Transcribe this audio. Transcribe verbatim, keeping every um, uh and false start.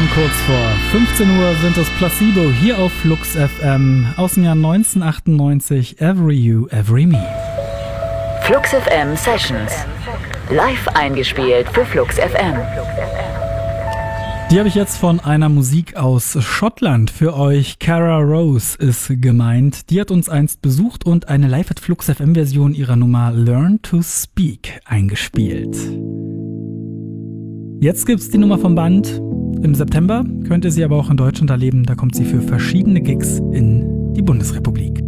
Um kurz vor fünfzehn Uhr sind es Placebo hier auf Flux F M aus dem Jahr neunzehnhundertachtundneunzig. Every You, Every Me. Flux F M Sessions. Live eingespielt für Flux F M. Die habe ich jetzt von einer Musik aus Schottland für euch. Cara Rose ist gemeint. Die hat uns einst besucht und eine Live at Flux F M Version ihrer Nummer Learn to Speak eingespielt. Jetzt gibt's die Nummer vom Band. Im September könnt ihr sie aber auch in Deutschland erleben. Da kommt sie für verschiedene Gigs in die Bundesrepublik.